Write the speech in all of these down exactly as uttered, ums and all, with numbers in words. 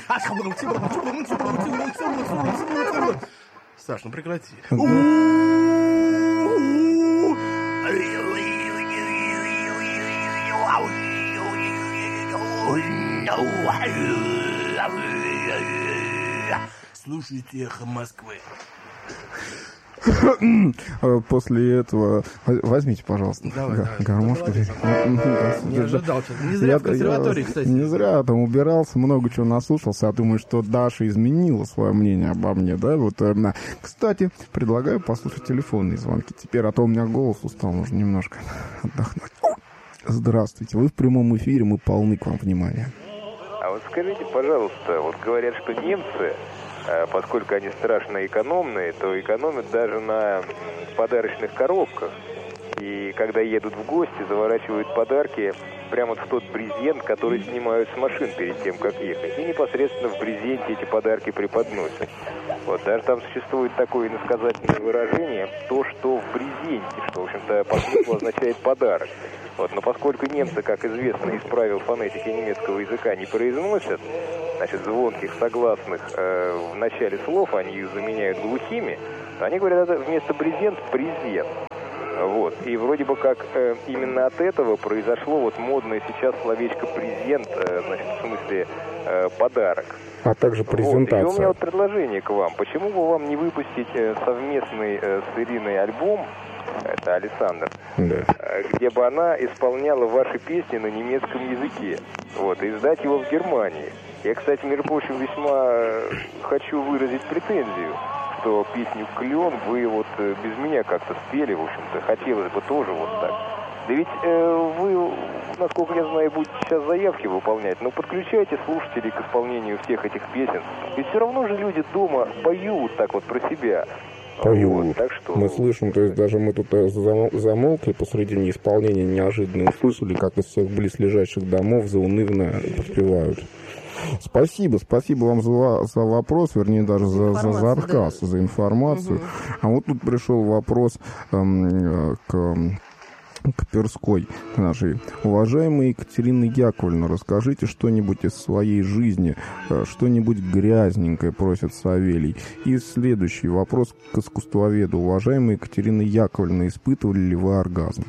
Саш, ну прекрати. Слушайте «Эхо Москвы». После этого возьмите, пожалуйста, давай, г- давай, гармошку. Не ожидал тебя. Не зря я, в консерватории, кстати. Не зря там убирался, много чего наслушался. А думаю, что Даша изменила свое мнение обо мне, да? Вот, кстати, предлагаю послушать телефонные звонки. Теперь, а то у меня голос устал, нужно немножко отдохнуть. Здравствуйте, вы в прямом эфире, мы полны к вам внимания. А вот скажите, пожалуйста, вот говорят, что немцы, поскольку они страшно экономные, то экономят даже на подарочных коробках. И когда едут в гости, заворачивают подарки прямо в тот брезент, который снимают с машин перед тем, как ехать. И непосредственно в брезенте эти подарки преподносят. Вот даже там существует такое иносказательное выражение «то, что в брезенте», что, в общем-то, по смыслу означает «подарок». Вот, но поскольку немцы, как известно, из правил фонетики немецкого языка не произносят, значит, звонких согласных э, в начале слов, они их заменяют глухими, то они говорят вместо брезент «презент». Вот. И вроде бы как э, именно от этого произошло вот модное сейчас словечко «презент», э, значит, в смысле э, «подарок». А также презентация. Вот. И у меня вот предложение к вам. Почему бы вам не выпустить э, совместный э, с Ириной альбом, это Александр, да. где бы она исполняла ваши песни на немецком языке, вот, и издать его в Германии. Я, кстати, между прочим, весьма хочу выразить претензию, что песню «Клен» вы вот без меня как-то спели, в общем-то, хотелось бы тоже вот так. Да ведь э, вы, насколько я знаю, будете сейчас заявки выполнять, но подключайте слушателей к исполнению всех этих песен. Ведь все равно же люди дома поют так вот про себя. Поют. Вот, так что... Мы слышим, то есть даже мы тут замолкли посредине исполнения, неожиданно услышали, как из всех близлежащих домов заунывно подпевают. Спасибо, спасибо вам за, за вопрос, вернее, даже за, за, за отказ, да. за информацию. Угу. А вот тут пришел вопрос эм, к... к Перской нашей. Уважаемая Екатерина Яковлевна, расскажите что-нибудь из своей жизни, что-нибудь грязненькое, просит Савелий. И следующий вопрос к искусствоведу. Уважаемая Екатерина Яковлевна, испытывали ли вы оргазм?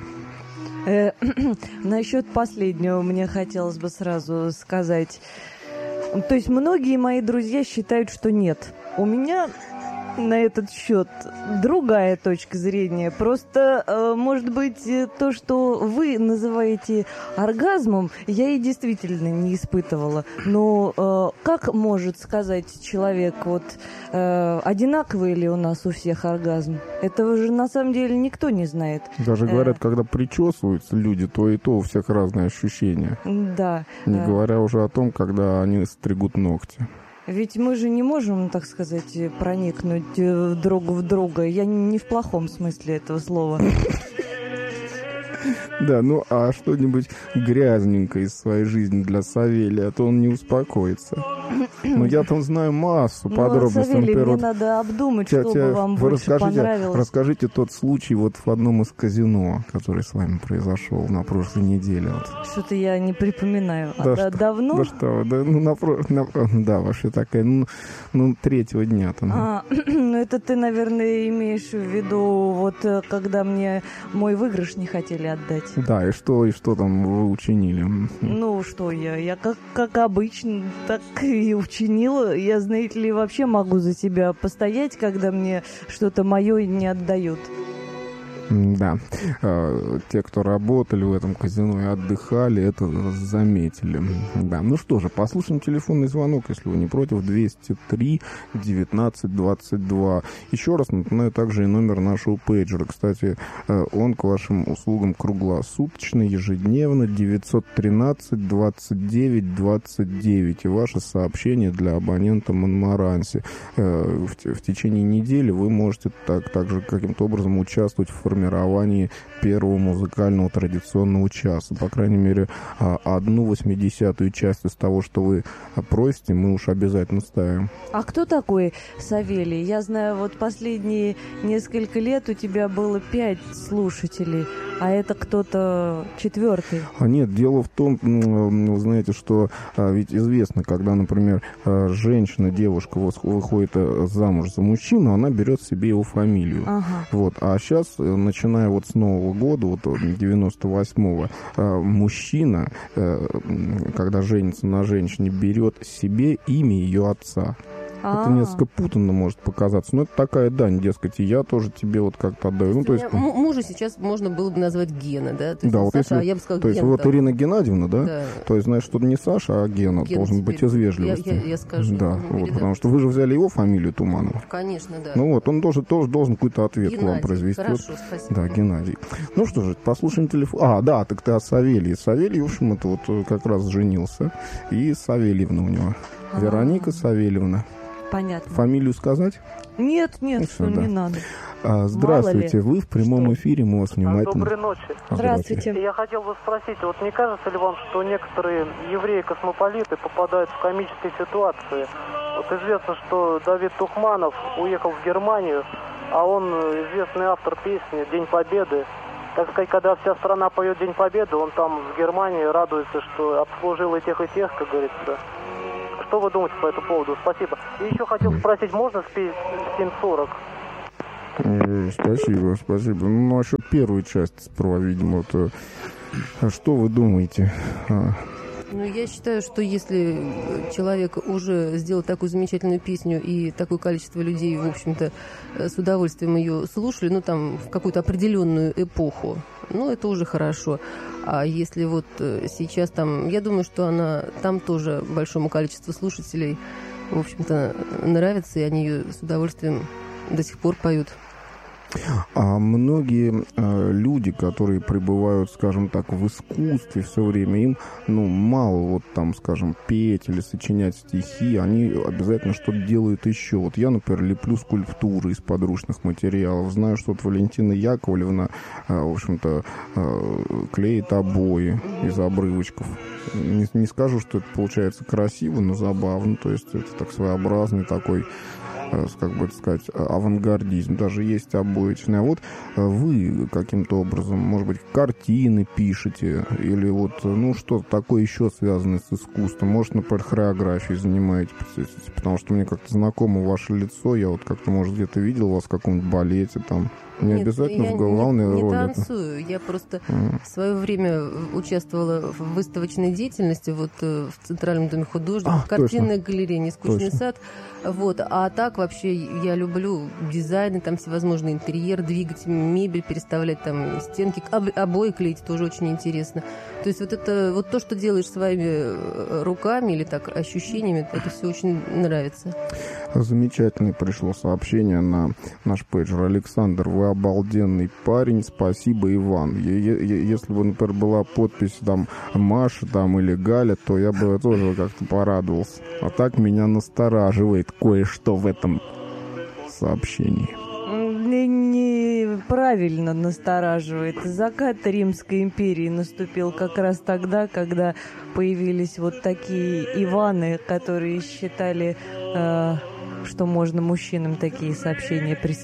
Э, насчет последнего мне хотелось бы сразу сказать. То есть многие мои друзья считают, что нет. У меня на этот счет другая точка зрения. Просто, э, может быть, то, что вы называете оргазмом, я и действительно не испытывала. Но э, как может сказать человек, вот э, одинаковый ли у нас у всех оргазм? Этого же на самом деле никто не знает. Даже говорят, э... когда причесываются люди, то и то у всех разные ощущения. Да. Не э... говоря уже о том, когда они стригут ногти. Ведь мы же не можем, так сказать, проникнуть друг в друга. Я не в плохом смысле этого слова. Да, ну а что-нибудь грязненькое из своей жизни для Савелия, а то он не успокоится. Ну, я там знаю массу подробностей. Ну, Савелий, мне надо обдумать, чтобы вам больше понравилось. Расскажите тот случай вот в одном из казино, который с вами произошел на прошлой неделе. Вот. Что-то я не припоминаю. Да, а что, давно? Да что, да, ну, на, на, да, вообще такая, ну, ну третьего дня-то. Ну. А, ну, это ты, наверное, имеешь в виду, вот, когда мне мой выигрыш не хотели отдать. Да, и что, и что там вы учинили? Ну, что я, я как, как обычно, так и учинила. Я, знаете ли, вообще могу за себя постоять, когда мне что-то мое не отдают. Да, те, кто работали в этом казино и отдыхали, это заметили. Да, ну что же, послушаем телефонный звонок, если вы не против, двести три девятнадцать двадцать два. Еще раз напоминаю также и номер нашего пейджера. Кстати, он к вашим услугам круглосуточно, ежедневно, девятьсот тринадцать двадцать девять двадцать девять. И ваше сообщение для абонента Монмаранси. В, в течение недели вы можете так, также каким-то образом участвовать в формировании формировании первого музыкального традиционного часа. По крайней мере, одну восьмидесятую часть из того, что вы просите, мы уж обязательно ставим. А кто такой Савелий? Я знаю, вот последние несколько лет у тебя было пять слушателей, а это кто-то четвертый. А нет, дело в том, вы знаете, что а, ведь известно, когда, например, женщина, девушка выходит замуж за мужчину, она берет себе его фамилию. Ага. Вот. А сейчас, начиная вот с Нового года, вот девяносто восьмого, мужчина, когда женится на женщине, берет себе имя ее отца. А-а-а. Это несколько путанно может показаться, но это такая дань, дескать, и я тоже тебе вот как-то отдаю. Ну, то есть... Мужа сейчас можно было бы назвать Гена, да? То есть да, вот Саша, если... а я бы сказала то есть Ген, вот там. Ирина Геннадьевна, да? Да. То есть, значит, что не Саша, а Гена, Гена должен быть из вежливости. Я, я, я скажу. Да, вот, потому что вы же взяли его фамилию Туманова. Конечно, да. Ну вот, он должен, тоже должен какой-то ответ Геннадий, вам произвести. хорошо, спасибо. Да, Геннадий. Ну что же, послушаем телефон. А, да, так ты о Савелии. Савелий, в общем, это вот как раз женился. И Савельевна у него. А-а-а. Вероника Савельевна. Понятно. Фамилию сказать? Нет, нет, Ну, что всё, да. не надо. А, здравствуйте, вы в прямом Что? эфире, мы вас внимательно... Доброй ночи. Здравствуйте. Я хотел бы спросить, вот не кажется ли вам, что некоторые евреи-космополиты попадают в комические ситуации? Вот известно, что Давид Тухманов уехал в Германию, а он известный автор песни «День Победы». Так сказать, когда вся страна поет «День Победы», он там в Германии радуется, что обслужил и тех, и тех, как говорится. Что вы думаете по этому поводу? Спасибо. И еще хотел спросить, можно спеть семь сорок? Спасибо, спасибо. Ну, насчет первой части сперва, видимо, это... Что вы думаете? А... Ну, я считаю, что если человек уже сделал такую замечательную песню, и такое количество людей, в общем-то, с удовольствием ее слушали, ну, там, в какую-то определенную эпоху, ну, это уже хорошо. А если вот сейчас там, я думаю, что она там тоже большому количеству слушателей, в общем-то, нравится, и они ее с удовольствием до сих пор поют. А многие э, люди, которые пребывают, скажем так, в искусстве все время, им, ну, мало вот там, скажем, петь или сочинять стихи, они обязательно что-то делают еще. Вот я, например, леплю скульптуры из подручных материалов. Знаю, что вот Валентина Яковлевна, э, в общем-то, э, клеит обои из обрывочков. Не, не скажу, что это получается красиво, но забавно. То есть это так своеобразный такой, как бы сказать, авангардизм, даже есть обоечный. А вот вы каким-то образом, может быть, картины пишете, или вот, ну, что-то такое еще связанное с искусством, может, например, хореографией занимаетесь, потому что мне как-то знакомо ваше лицо, я вот как-то, может, где-то видел вас в каком-то балете, там, не Нет, обязательно я в главной не, не роли. танцую, я просто Mm. в свое время участвовала в выставочной деятельности вот в Центральном доме художников, а, картинная точно. галерея «Нескучный Точно. сад». Вот. А так вообще я люблю дизайны, там всевозможный интерьер, двигать мебель, переставлять там стенки, об, обои клеить тоже очень интересно. То есть вот это вот то, что делаешь своими руками или так ощущениями, это все очень нравится. Замечательное пришло сообщение на наш пейджер. Александр, вы обалденный парень, спасибо, Иван. Если бы, например, была подпись там Маша там, или Галя, то я бы тоже как-то порадовался. А так меня настораживает кое-что в этом сообщении. Неправильно настораживает. Закат Римской империи наступил как раз тогда, когда появились вот такие Иваны, которые считали, э, что можно мужчинам такие сообщения присылать.